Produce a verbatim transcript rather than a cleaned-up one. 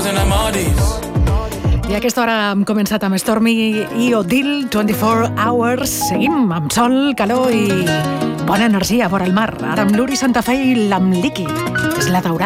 in the Maldives. I a aquesta hora hem començat amb Stormy i Odile, vint-i-quatre hours. Seguim amb sol, calor i bona energia vora el mar. Ara amb l'Uri Santa Fe i l'Amliki. És la daurada.